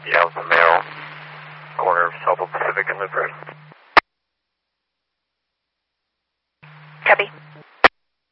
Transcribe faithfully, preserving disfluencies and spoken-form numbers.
Yeah, Alpha Male, corner of Southwell Pacific and Loopers. Copy.